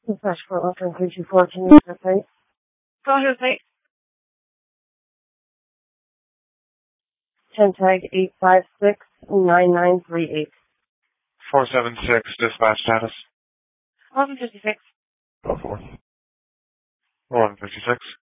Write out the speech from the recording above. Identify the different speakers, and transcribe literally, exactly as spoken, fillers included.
Speaker 1: Dispatch for Ultra three two four, can you use the site?
Speaker 2: Go ahead, site.
Speaker 1: ten tag eight five six nine nine three eight.
Speaker 3: four seven six, dispatch status.
Speaker 2: eleven fifty-six.
Speaker 3: Go for it. eleven fifty-six.